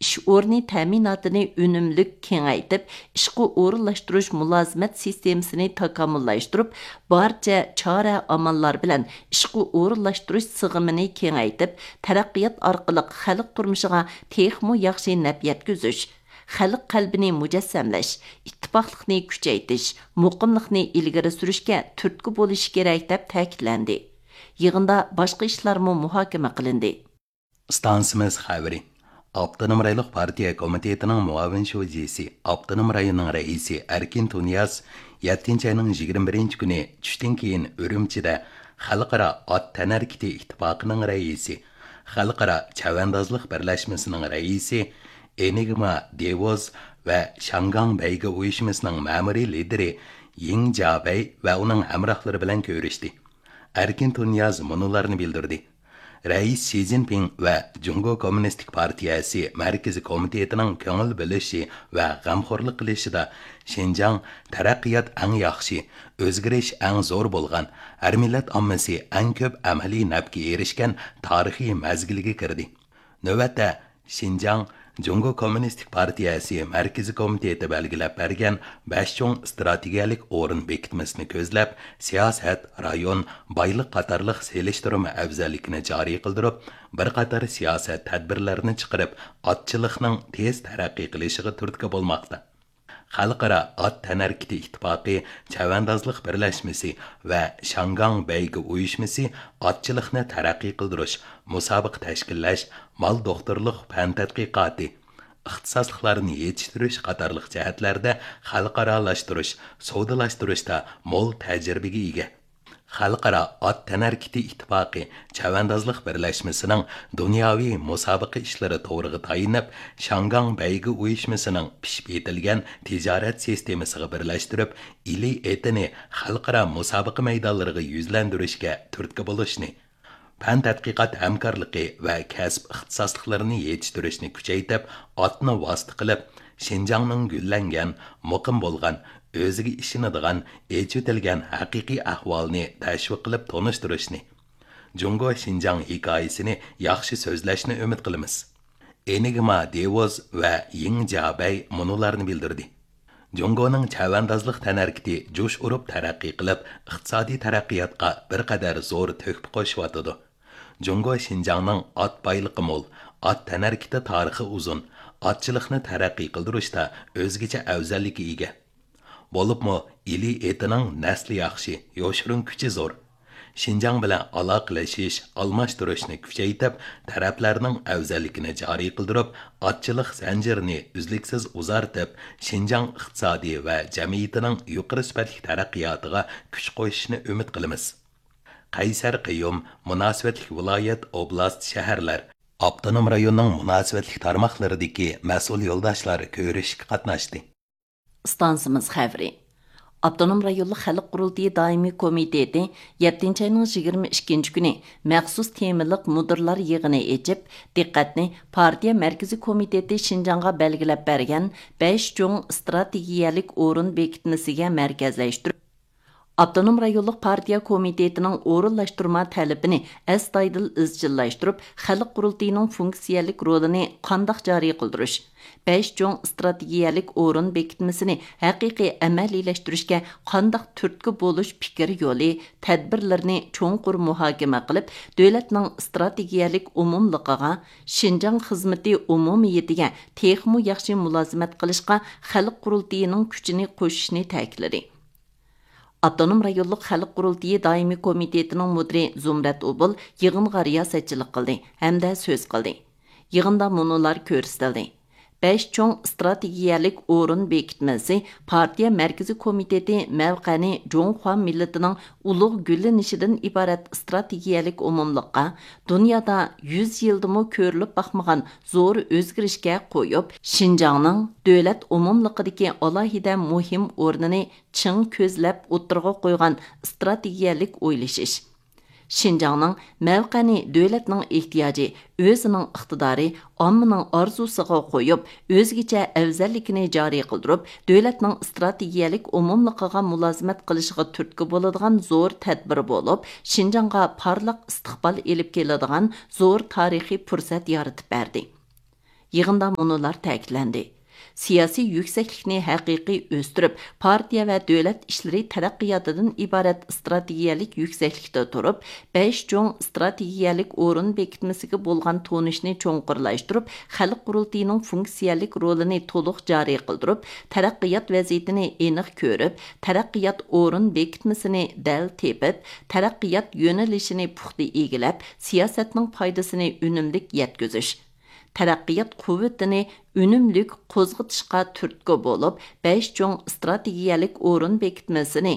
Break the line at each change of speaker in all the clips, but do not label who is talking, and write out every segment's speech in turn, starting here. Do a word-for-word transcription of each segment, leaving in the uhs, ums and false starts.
ish o'rni ta'minotini unumlik kengaytib, ishqi o'rinlashtirish mulozimat sistemasini takomillashtirib, barcha chora amallar bilan ishqi o'rinlashtirish sig'imini kengaytib, taraqqiyot orqali xalq turmushiga texmo yaxshi naf yetkazish, xalq qalbini mujassamlash, ittifoqlikni kuchaytirish, muqimlikni ilgari surishga turtki bo'lishi kerak deb ta'kidlandi. Yig'inda boshqa ishlarmo muhokama qilindi.
Stansimiz xabari. Abdunum Rayonluq Partiya Komitetining muavin sho'jisi, Abdunum rayonining raisi Erkin Tunyaz yettinchi ayning yigirma birinchi kuni tushdan keyin Urumchida Xalqaro ot tanarkiti ittifoqining raisi, Xalqaro chavandozlik birlashmasining raisi Enigma Devoz va Shangang Bayga uyushmasining ma'muriy lideri Ying Jabay va uning hamrohlari bilan ko'rishdi. Erkin Tunyaz munolarni bildirdi. Rais Xi Jinping va Jungo Kommunistik Partiyasi Markaziy Komitetining ko'ngil bilishi va g'amxo'rlik qilishida Xinjiang taraqqiyot eng yaxshi, o'zgarish eng zo'r bo'lgan, har millat ommasi eng ko'p amaliy nafga erishgan tarixiy mazgilga kirdi. Navbatda Xinjiang Jungo Kommunistik Partiyasi Markaziy Komiteti belgilab bergan besh cho'ng strategiyalik o'rin bekitmasini ko'zlab, siyosat, rayon, boylik qatorliq selishtirma afzallikni joriy qildirib, bir qator siyosat tadbirlarini chiqarib, otchilikning tez taraqqiy qilishiga turtki bo'lmoqda. Xalqaro ot tanarkiti ittifoqi, chavandozlik birlashmasi va Shangang Bayga uyushmasi otchilikni taraqqiy qildirish, musobaqa tashkillash, mol doktorlik fan tadqiqoti, ixtisosliklarni yetishtirish qatorliq jihatlarda xalqarolashtirish, savdolashtirishda mo'l tajribaga ega. Xalqaro ot tanarkiti ittifoqi chavandozlik birlashmasining dunyoviy musobaqa ishlari to'g'riga tayinib, Shangang Bayga uyushmasining pishib etilgan tijorat sistemasiga birlashtirib, ili etini xalqaro musobaqa maydonlariga yuzlantirishga turtki bo'lishni, fan tadqiqot hamkorligi va kasb ixtisosliklarini yetishtirishni kuchaytirib, otni vosita qilib, Xinjiangning gullangan, muqim bo'lgan, o'ziga ishonadigan, echitilgan haqiqiy ahvolni tashviq qilib tonishtirishni, Jungo Xinjiang hikoyasini yaxshi so'zlashni umid qilamiz. Enigma Devoz va Ying Jabay munolarni bildirdi. Jungoning chavandozlik tanarkiti jo'sh urib taraqqiy qilib, iqtisodiy taraqqiyotga bir qadar zo'r to'hfa qo'shyotidi. Jungo Xinjiangning ot boyligi mo'l, ot tanarkiti tarixi uzun, otchilikni taraqqiy qildirishda o'zgacha afzallikka ega. Bo'libmi, ili etining nasli yaxshi, yoshirun kuchi zo'r. Xinjiang bilan aloqalashish, almashtirishni kuchaytirib, taraflarning afzalligini joriy qildirib, otchilik zanjirini uzluksiz uzartib, Xinjiang iqtisodiy va jamiyatining yuqori sifatli taraqqiyotiga kuch qo'shishni umid qilamiz. Qaysar Qiyum munosabatli viloyat, oblast, shaharlar, Abdunum rayonining munosabatli tarmoqlaridagi mas'ul yo'ldoshlar ko'rishga qatnashdi.
Stansimiz xavri. Abdunum rayonluq xalq qurultiyi daimiy komiteti yettinchi ayning yigirma ikkinchi kuni maxsus temiliq mudirlar yig'ini echib, diqqatni partiya markaziy komiteti Xinjiangga belgilab bergan besh cho'ng strategiyalik o'rin bekitmasiga markazlashtirib, Abdunum rayonluq partiya komitetining o'rinlashtirma talabini astoydil izchillashtirib, xalq qurultiyining funksiyalik rolini qandoq joriy qildirish, besh cho'ng strategiyalik o'rin bekitmasini haqiqiy amaliylashtirishga qandoq turtki bo'lish fikr yo'li, tadbirlarni cho'nqur muhokama qilib, davlatning strategiyalik umumligiga, Xinjiang xizmati umumiyatiga texmo yaxshi mulozimat qilishga xalq qurultiyining kuchini qo'shishni ta'kidladi. Abdunum rayonluq xalq qurultiyi daimiy komitetining mudiri Zumrat Ubul yig'inga riyosatchilik qildi hamda so'z qildi. Yig'inda munolar ko'rsatildi. besh cho'ng strategiyalik o'rin bekitmasi partiya markaziy komiteti mavqani Jonghua millatining ulug' gullanishidan iborat strategiyalik umumliqqa, dunyoda yuz yildimi ko'rilib baxmagan zo'r o'zgarishga qo'yib, Xinjiangning davlat umumliqidagi alohida muhim o'rnini ching ko'zlab o'tirg'a qo'ygan strategiyalik o'ylashish. Xinjiangning mavqani davlatning ehtiyoji, o'zining iqtidori, ommaning orzusiga qo'yib, o'zgacha afzallikni joriy qildirib, davlatning strategiyalik umumligiga mulozimat qilishiga turtki bo'ladigan zo'r tadbir bo'lib, Xinjiangga parlaq istiqbol elib keladigan zo'r tarixiy fursat yaratib berdi. Yığında munular ta'kidlandi. Siyasi yükseklikni haqiqiy o'stirib, partiya va davlat ishlari taraqqiyotidan iborat strategiyalik yükseklikda turib, besh cho'ng strategiyalik o'rin bekitmasiga bo'lgan to'nishni cho'nqurlashtirib, xalq qurultiyining funksiyalik rolini to'liq joriy qildirib, taraqqiyot vaziyatini aniq ko'rib, taraqqiyot o'rin bekitmasini dal tepib, taraqqiyot yo'nalishini puxta egilab, siyosatning foydasini unumlik yetkazish. Taraqqiyot quvvatini unumlik qo'zg'atishga turtki bo'lib, besh cho'ng strategiyalik o'rin bekitmasini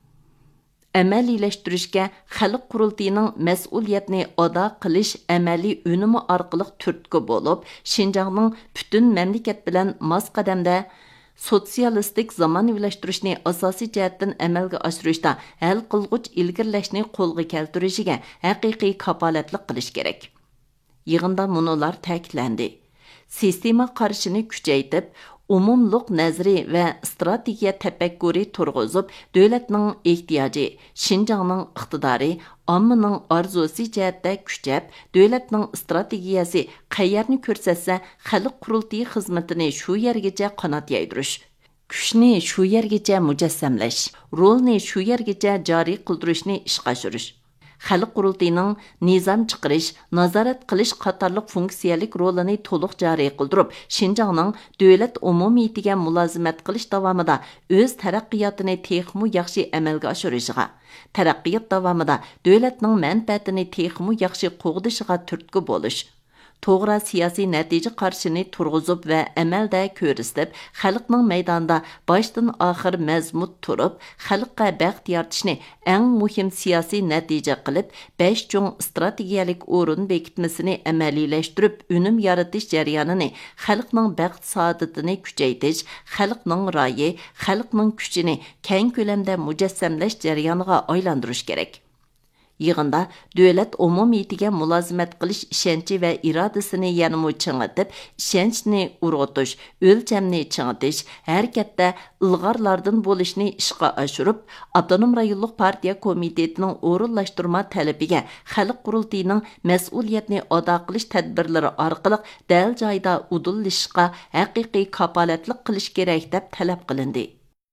amaliyleştirishga xalq qurultiyining mas'uliyatni ado qilish amaliy unumi orqali turtki bo'lib, Şinjanning butun mamlakat bilan mos qadamda sotsialistik zamonaviylashtirishni asosiy jihatdan amalga oshirishda hal qilg'uch ilgirlashni qo'lga keltirishiga haqiqiy kapolatlik qilish kerak. Yığında munular ta'kidlandi. Sistema qarshini kuchaytirib, umumluq nazari va strategiya tafakkuri turg'izib, davlatning ehtiyoji, Şinjanning iqtidori, ommaning orzusi jihatda kuchab, davlatning strategiyasi qayerni ko'rsatsa, xalq qurultiyi xizmatini shu yergacha qanot yaydirish. Kuchni shu yergacha mujassamlash, rolni shu yergacha joriy qildirishni ishga oshirish. Xalq qurultiyining nizam chiqarish, nazorat qilish qatorliq funksiyalik rolini to'liq joriy qildirib, Şinjanning davlat umumiyatiga mulozimat qilish davomida o'z taraqqiyotini texmu yaxshi amalga oshirishiga, taraqqiyot davomida davlatning manfaatini texmu yaxshi qo'g'dishiga turtki bo'lish, to'g'ri siyosiy natija qarshini turg'izib va amalda ko'rsatib, xalqning maydonida boshdan oxir mazmut turib, xalqqa baxt yaratishni eng muhim siyosiy natija qilib, besh cho'ng strategiyalik o'rin bekitmasini amaliylashtirib, unum yaratish jarayonini, xalqning baxt saodatini kuchaytirish, xalqning ra'yi, xalqning kuchini keng ko'lamda mujassamlash jarayoniga aylantirish kerak. Yığında davlat umumiyatiga mulozimat qilish ishonchi va irodasini yanada ching'itib, ishonchni urg'utish, o'lchamni ching'itish, harakatda ilg'orlardan bo'lishni ishga oshirib, Avtonom rayonlik partiya komitetining o'rinlashtirma talabiga xalq qurultiyining mas'uliyatni ado qilish tadbirlari orqali dal joyda udullashishga haqiqiy kapolatlik qilish kerak deb talab qilindi.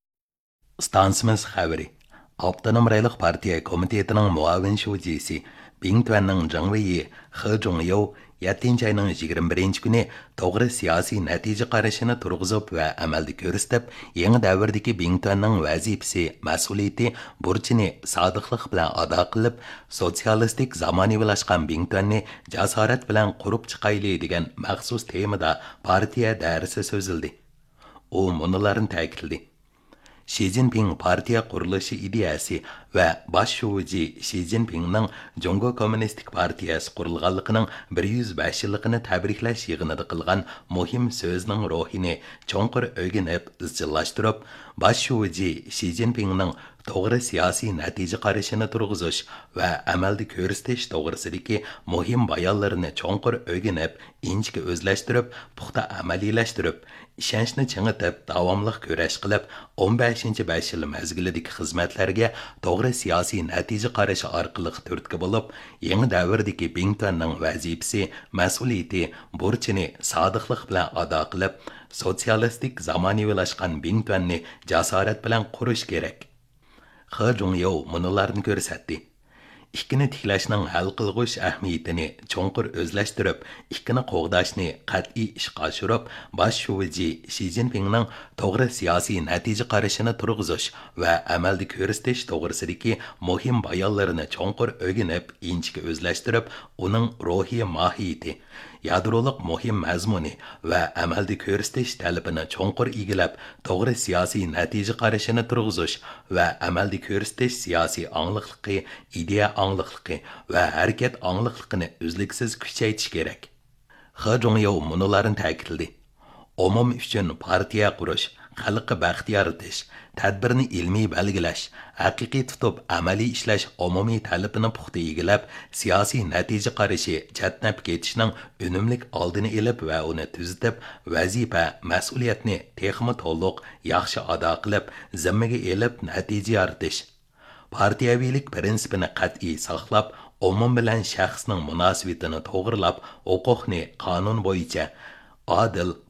Stansimiz xabari Avtonom rayonlik partiya komitetining muavin shujisi Bingtuanning Zhengwei He Zhongyou yettinchi ayning yigirma birinchi kuni to'g'ri siyosiy natija qarashini turg'izib va amalda ko'rsatib, yangi davrdagi Bingtuanning vazifasi, mas'uliyati, burchini sodiqlik bilan ado qilib, sotsialistik zamonaviylashgan Bingtuanni jasorat bilan qurib chiqayli degan maxsus temada partiya darsi so'zildi. U munolarni ta'kidladi. Xi Jinping partiya qurilishi ideyasi va bosh shuji Xi Jinpingning Jongo Kommunistik partiyasi qurilganligining bir yuz besh yilligini tabriklash yig'inida qilgan muhim so'zning ruhini cho'nqur o'rganib, izchillashtirib, bosh shuji Xi Jinpingning to'g'ri siyosiy natija qarashini turg'izish va amalda ko'rsatish to'g'risidagi muhim bayonlarini cho'nqur o'rganib, inchga o'zlashtirib, puxta amaliylashtirib, ishonchni chingitib, davomli kurash qilib, o'n beshinchi besh yil mazgilidagi xizmatlarga to'g'ri siyosiy natija qarashi orqali turtki bo'lib, yangi davrdagi Bingtuanning vazifasi, mas'uliyati, burchini sodiqlik bilan ado qilib, sotsialistik zamonaviylashgan Bingtuanni jasorat bilan qurish kerak. He Zhongyou munolarni ko'rsatdi. Ikkini tiklashning hal qilg'ush ahamiyatini cho'nqur o'zlashtirib, ikkini qo'g'dashni qat'iy ishga oshirib, bosh shuji Xi Jinpingning to'g'ri siyosiy natija qarashini turg'izish va amalda ko'rsatish to'g'risidagi muhim bayonlarini cho'nqur o'rganib, inchga o'zlashtirib, uning ruhiy mohiyati, yadroliq muhim mazmuni va amalda ko'rsatish talabini cho'nqur egilab, to'g'ri siyosiy natija qarashini turg'izish va amalda ko'rsatish siyosiy angliqligi, ideya angliqligi va harakat angliqligini uzluksiz kuchaytirish kerak. He Zhongyou munolarni ta'kidladi. Umum uchun partiya qurish, xalqqa baxt yaratish, tadbirni ilmiy belgilash, haqiqiy tutib amaliy ishlash umumiy talabini puxta egilab, siyosiy natija qarashi chatnab ketishning unumlik oldini olib va uni tuzitib, vazifa, mas'uliyatni texmi to'liq, yaxshi ado qilib, zimmaga olib natija yaratish. Partiyaviylik prinsipini qat'iy saqlab, umum bilan shaxsning munosabatini to'g'rilab, huquqni qonun bo'yicha odil